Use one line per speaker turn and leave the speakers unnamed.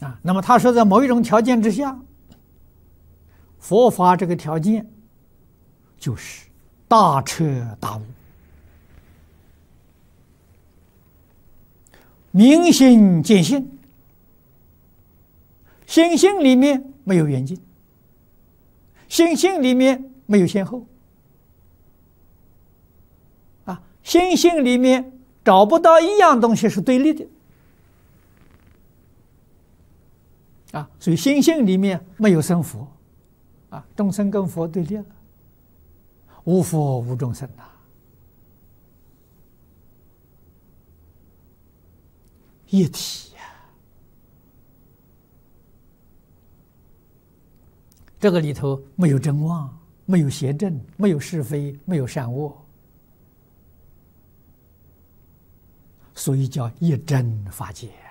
那么他说，在某一种条件之下，佛法这个条件就是大彻大悟，明心见性，心性里面没有远近，心性里面没有先后，心性里面找不到一样东西是对立的，所以心性里面没有生佛，众生跟佛对立了，无佛无众生呐。一体呀，这个里头没有真妄，没有邪正，没有是非，没有善恶，所以叫一真法界。